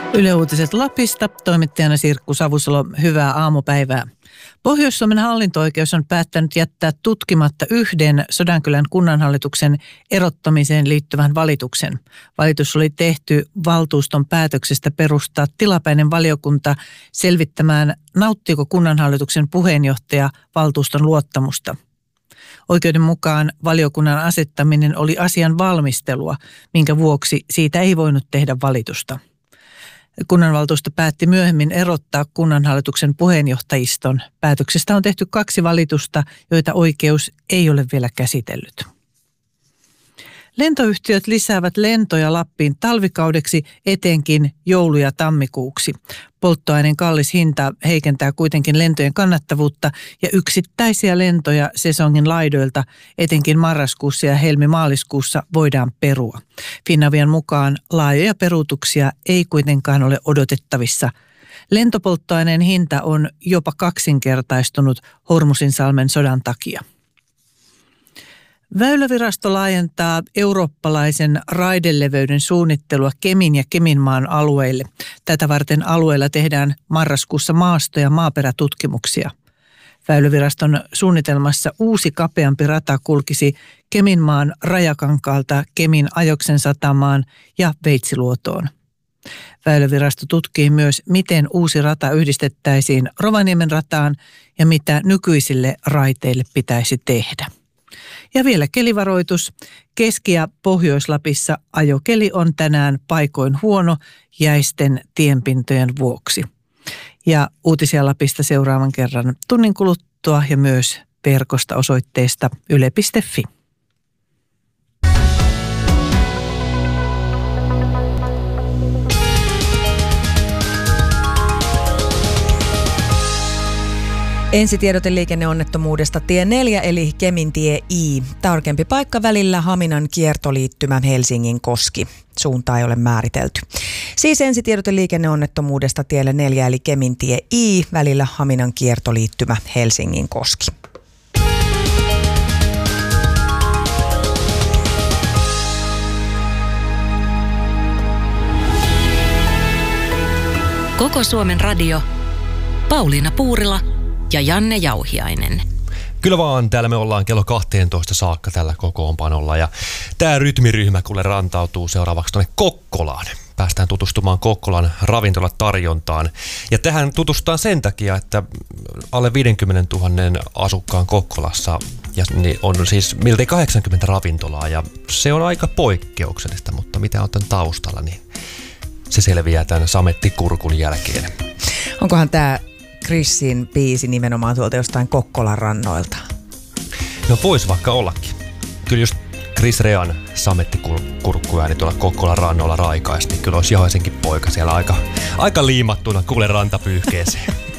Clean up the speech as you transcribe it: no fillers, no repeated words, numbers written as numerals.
Yle Uutiset Lapista, toimittajana Sirkku Savusalo, hyvää aamupäivää. Pohjois-Suomen hallinto-oikeus on päättänyt jättää tutkimatta yhden Sodankylän kunnanhallituksen erottamiseen liittyvän valituksen. Valitus oli tehty valtuuston päätöksestä perustaa tilapäinen valiokunta selvittämään, nauttiiko kunnanhallituksen puheenjohtaja valtuuston luottamusta. Oikeuden mukaan valiokunnan asettaminen oli asian valmistelua, minkä vuoksi siitä ei voinut tehdä valitusta. Kunnanvaltuusto päätti myöhemmin erottaa kunnanhallituksen puheenjohtajiston. Päätöksestä on tehty 2 valitusta, joita oikeus ei ole vielä käsitellyt. Lentoyhtiöt lisäävät lentoja Lappiin talvikaudeksi, etenkin joulu- ja tammikuuksi. Polttoaineen kallis hinta heikentää kuitenkin lentojen kannattavuutta ja yksittäisiä lentoja sesongin laidoilta, etenkin marraskuussa ja helmi-maaliskuussa, voidaan perua. Finavian mukaan laajoja peruutuksia ei kuitenkaan ole odotettavissa. Lentopolttoaineen hinta on jopa 2-kertaistunut Hormusinsalmen sodan takia. Väylävirasto laajentaa eurooppalaisen raideleveyden suunnittelua Kemin ja Keminmaan alueille. Tätä varten alueella tehdään marraskuussa maasto- ja maaperätutkimuksia. Väyläviraston suunnitelmassa uusi kapeampi rata kulkisi Keminmaan Rajakankaalta Kemin Ajoksen satamaan ja Veitsiluotoon. Väylävirasto tutkii myös, miten uusi rata yhdistettäisiin Rovaniemen rataan ja mitä nykyisille raiteille pitäisi tehdä. Ja vielä kelivaroitus. Keski- ja Pohjois-Lapissa ajokeli on tänään paikoin huono jäisten tienpintojen vuoksi. Ja uutisia Lapista seuraavan kerran tunnin kuluttua ja myös verkosta osoitteesta yle.fi. Ensitiedote liikenneonnettomuudesta tie 4 eli Kemintie I. Tarkempi paikka välillä Haminan kiertoliittymä Helsingin Koski. Suuntaa ei ole määritelty. Siis ensitiedote liikenneonnettomuudesta tielle 4 eli Kemintie I välillä Haminan kiertoliittymä Helsingin Koski. Koko Suomen radio. Pauliina Puurila ja Janne Jauhiainen. Kyllä vaan, täällä me ollaan kello 12 saakka tällä kokoonpanolla ja tämä rytmiryhmä kuule rantautuu seuraavaksi tuonne Kokkolaan. Päästään tutustumaan Kokkolan ravintolatarjontaan ja tähän tutustutaan sen takia, että alle 50 000 asukkaan Kokkolassa ja niin on siis miltei 80 ravintolaa ja se on aika poikkeuksellista, mutta mitä on tämän taustalla, niin se selviää tämän samettikurkun jälkeen. Onkohan tämä Chrisin biisi nimenomaan tuolta jostain Kokkolan rannoilta? No vois vaikka ollakin. Kyllä just Chris Rean samettikurkkuääni tuolla Kokkolan rannoilla raikaisi, niin kyllä olisi Jahaisenkin poika siellä aika liimattuna kuule rantapyyhkeeseen.